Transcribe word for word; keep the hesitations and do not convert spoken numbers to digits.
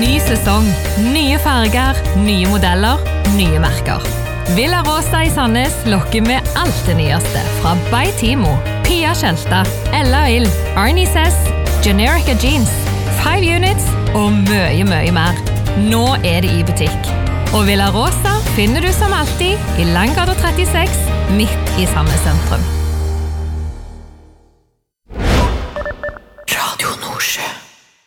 Ny sesong, nye farger, nye modeller, nye merker. Villa Rosa i Sandnes lokker med alt det nyeste fra By Timo, Pia Skelta, Ella Ill, Arnie Sess, Generica Jeans, Five Units og mye, mye mer. Nå er det i butikk. Og Villa Rosa finner du som alltid i Langgata trettiseks, midt i Sandnes sentrum.